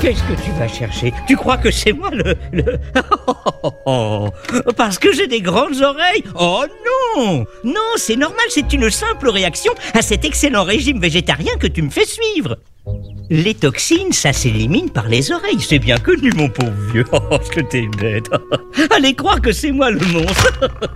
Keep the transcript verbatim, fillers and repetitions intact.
Qu'est-ce que tu vas chercher? Tu crois que c'est moi le... le... Oh, oh, oh, oh. Parce que j'ai des grandes oreilles? Oh non! Non, c'est normal, c'est une simple réaction à cet excellent régime végétarien que tu me fais suivre. Les toxines, ça s'élimine par les oreilles. C'est bien connu, mon pauvre vieux. Oh, que t'es bête. Allez croire que c'est moi le monstre.